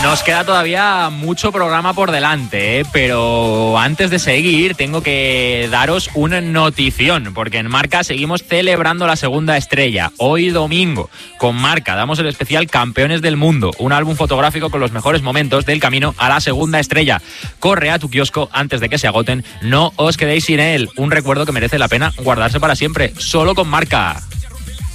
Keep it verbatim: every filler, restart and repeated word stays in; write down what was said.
Nos queda todavía mucho programa por delante, ¿eh? Pero antes de seguir tengo que daros una notición, porque en Marca seguimos celebrando la segunda estrella. Hoy domingo, con Marca, damos el especial Campeones del Mundo, un álbum fotográfico con los mejores momentos del camino a la segunda estrella. Corre a tu kiosco antes de que se agoten, no os quedéis sin él. Un recuerdo que merece la pena guardarse para siempre, solo con Marca.